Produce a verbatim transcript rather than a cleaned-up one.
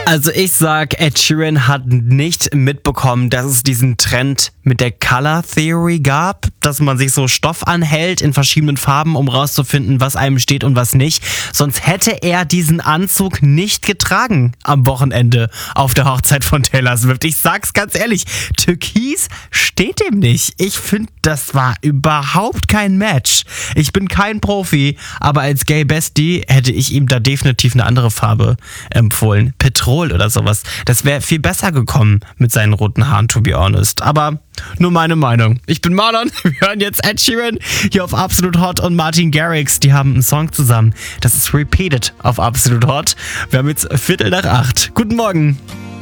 Also ich sag, Ed Sheeran hat nicht mitbekommen, dass es diesen Trend mit der Color Theory gab, dass man sich so Stoff anhält in verschiedenen Farben, um rauszufinden, was einem steht und was nicht. Sonst hätte er diesen Anzug nicht getragen am Wochenende auf der Hochzeit von Taylor Swift. Ich sag's ganz ehrlich, Türkis steht ihm nicht. Ich finde, das war überhaupt kein Match. Ich bin kein Profi, aber als Gay Bestie hätte ich ihm da definitiv eine andere Farbe empfohlen. Petrol oder sowas. Das wäre viel besser gekommen mit seinen roten Haaren, to be honest. Aber nur meine Meinung. Ich bin Marlon, wir hören jetzt Ed Sheeran hier auf Absolut Hot und Martin Garrix. Die haben einen Song zusammen. Das ist Repeated auf Absolut Hot. Wir haben jetzt Viertel nach acht. Guten Morgen.